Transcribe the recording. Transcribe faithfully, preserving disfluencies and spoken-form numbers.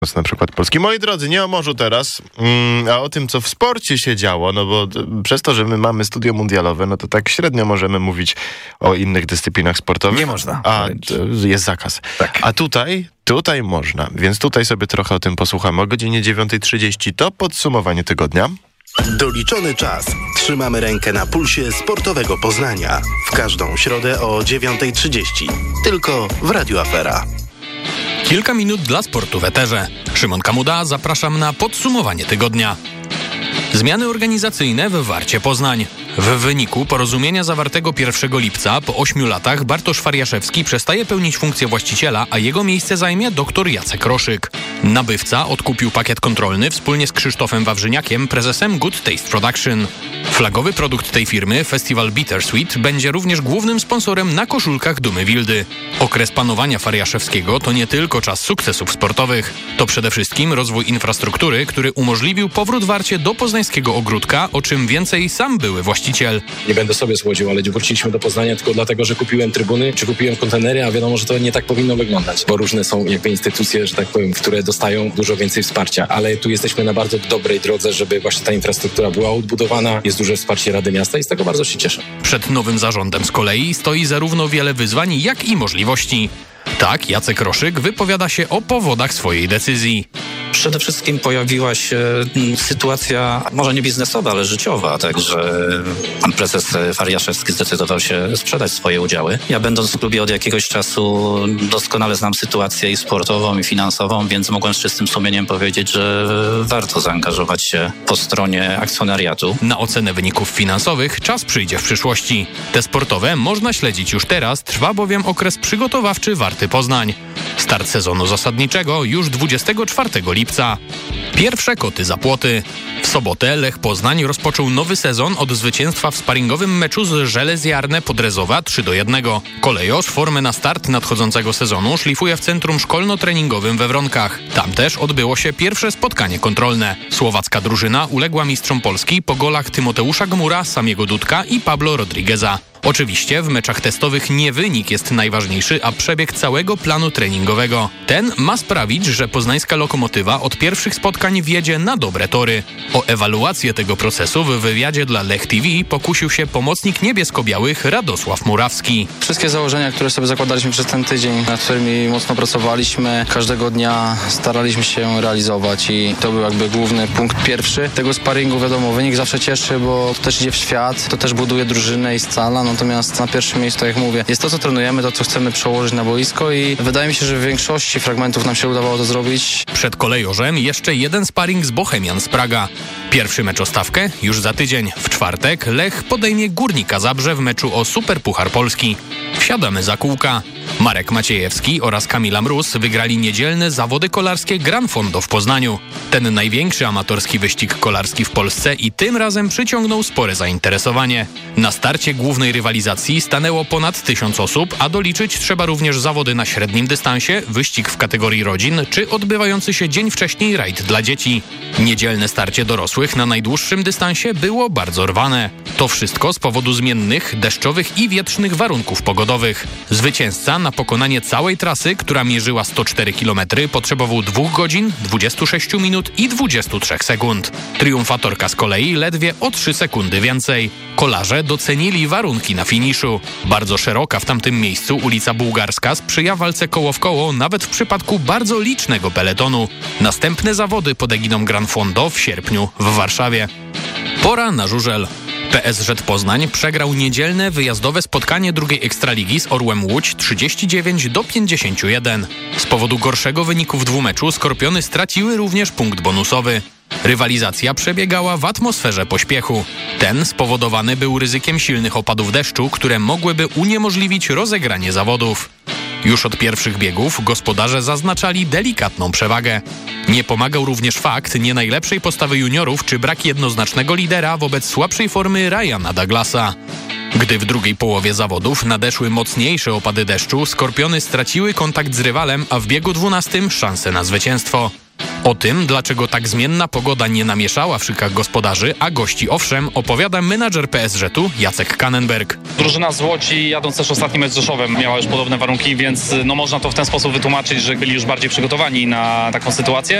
Na przykład Polski. Moi drodzy, nie o morzu teraz, a o tym, co w sporcie się działo, no bo przez to, że my mamy studio mundialowe, no to tak średnio możemy mówić o innych dyscyplinach sportowych. Nie można. A jest zakaz. Tak. A tutaj, tutaj można, więc tutaj sobie trochę o tym posłuchamy. O godzinie dziewiąta trzydzieści to podsumowanie tygodnia. Doliczony czas. Trzymamy rękę na pulsie sportowego Poznania. W każdą środę o dziewiąta trzydzieści. Tylko w Radiu Afera. Kilka minut dla sportu w eterze. Szymon Kamuda, zapraszam na podsumowanie tygodnia. Zmiany organizacyjne w Warcie Poznań. W wyniku porozumienia zawartego pierwszego lipca po ośmiu latach Bartosz Fariaszewski przestaje pełnić funkcję właściciela, a jego miejsce zajmie dr Jacek Roszyk. Nabywca odkupił pakiet kontrolny wspólnie z Krzysztofem Wawrzyniakiem, prezesem Good Taste Production. Flagowy produkt tej firmy, festiwal Bittersweet, będzie również głównym sponsorem na koszulkach Dumy Wildy. Okres panowania Fariaszewskiego to nie tylko czas sukcesów sportowych. To przede wszystkim rozwój infrastruktury, który umożliwił powrót Warcie do poznańskiego ogródka, o czym więcej sam były właściciel. Nie będę sobie słodził, ale wróciliśmy do Poznania tylko dlatego, że kupiłem trybuny, czy kupiłem kontenery, a wiadomo, że to nie tak powinno wyglądać, bo różne są jakby instytucje, że tak powiem, które dostają dużo więcej wsparcia, ale tu jesteśmy na bardzo dobrej drodze, żeby właśnie ta infrastruktura była odbudowana, jest duże wsparcie Rady Miasta i z tego bardzo się cieszę. Przed nowym zarządem z kolei stoi zarówno wiele wyzwań, jak i możliwości. Tak, Jacek Roszyk wypowiada się o powodach swojej decyzji. Przede wszystkim pojawiła się sytuacja, może nie biznesowa, ale życiowa, także pan prezes Fariaszewski zdecydował się sprzedać swoje udziały. Ja będąc w klubie od jakiegoś czasu doskonale znam sytuację i sportową, i finansową, więc mogłem z czystym sumieniem powiedzieć, że warto zaangażować się po stronie akcjonariatu. Na ocenę wyników finansowych czas przyjdzie w przyszłości. Te sportowe można śledzić już teraz, trwa bowiem okres przygotowawczy Warty Poznań. Start sezonu zasadniczego już dwudziestego czwartego lipca. Pierwsze koty za płoty. W sobotę Lech Poznań rozpoczął nowy sezon od zwycięstwa w sparingowym meczu z Żelezjarne Podrezowa trzy do jednego. Kolejorz formę na start nadchodzącego sezonu szlifuje w centrum szkolno-treningowym we Wronkach. Tam też odbyło się pierwsze spotkanie kontrolne. Słowacka drużyna uległa mistrzom Polski po golach Tymoteusza Gmura, Samiego Dudka i Pablo Rodrigueza. Oczywiście w meczach testowych nie wynik jest najważniejszy, a przebieg całego planu treningowego. Ten ma sprawić, że poznańska Lokomotywa od pierwszych spotkań wjedzie na dobre tory. O ewaluację tego procesu w wywiadzie dla Lech T V pokusił się pomocnik niebiesko-białych Radosław Murawski. Wszystkie założenia, które sobie zakładaliśmy przez ten tydzień, nad którymi mocno pracowaliśmy, każdego dnia staraliśmy się realizować i to był jakby główny punkt pierwszy tego sparingu. Wiadomo, wynik zawsze cieszy, bo to też idzie w świat, to też buduje drużynę i scala. Natomiast na pierwszym miejscu, tak jak mówię, jest to, co trenujemy, to, co chcemy przełożyć na boisko i wydaje mi się, że w większości fragmentów nam się udawało to zrobić. Przed Kolejorzem jeszcze jeden sparring z Bohemian z Praga. Pierwszy mecz o stawkę już za tydzień. W czwartek Lech podejmie Górnika Zabrze w meczu o Superpuchar Polski. Wsiadamy za kółka. Marek Maciejewski oraz Kamila Mróz wygrali niedzielne zawody kolarskie Gran Fondo w Poznaniu. Ten największy amatorski wyścig kolarski w Polsce i tym razem przyciągnął spore zainteresowanie. Na starcie głównej rywalizacji stanęło ponad tysiąc osób, a doliczyć trzeba również zawody na średnim dystansie, wyścig w kategorii rodzin czy odbywający się dzień wcześniej rajd dla dzieci. Niedzielne starcie dorosłych na najdłuższym dystansie było bardzo rwane. To wszystko z powodu zmiennych, deszczowych i wietrznych warunków pogodowych. Zwycięzca na pokonanie całej trasy, która mierzyła sto cztery kilometry, potrzebował dwóch godzin, dwudziestu sześciu minut i dwudziestu trzech sekund. Triumfatorka z kolei ledwie o trzy sekundy więcej. Kolarze docenili warunki na finiszu. Bardzo szeroka w tamtym miejscu ulica Bułgarska sprzyja walce koło w koło nawet w przypadku bardzo licznego peletonu. Następne zawody pod egidą Gran Fondo w sierpniu w Warszawie. Pora na żużel. P S Z Poznań przegrał niedzielne wyjazdowe spotkanie drugiej Ekstraligi z Orłem Łódź trzydzieści dziewięć do pięćdziesięciu jeden. Z powodu gorszego wyniku w dwumeczu Skorpiony straciły również punkt bonusowy. Rywalizacja przebiegała w atmosferze pośpiechu. Ten spowodowany był ryzykiem silnych opadów deszczu, które mogłyby uniemożliwić rozegranie zawodów. Już od pierwszych biegów gospodarze zaznaczali delikatną przewagę. Nie pomagał również fakt nie najlepszej postawy juniorów czy brak jednoznacznego lidera wobec słabszej formy Ryana Douglasa. Gdy w drugiej połowie zawodów nadeszły mocniejsze opady deszczu, Skorpiony straciły kontakt z rywalem, a w biegu dwunastym szansę na zwycięstwo. O tym, dlaczego tak zmienna pogoda nie namieszała w szykach gospodarzy, a gości owszem, opowiada menadżer P S G-u Jacek Kannenberg. Drużyna z Łodzi, jadąc też ostatni mecz z Rzeszowem, miała już podobne warunki, więc no można to w ten sposób wytłumaczyć, że byli już bardziej przygotowani na taką sytuację.